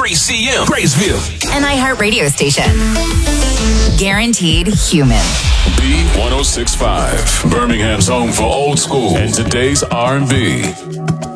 93CM, Graysville. An iHeart radio station. Guaranteed human. B1065, Birmingham's home for old school and today's R&B.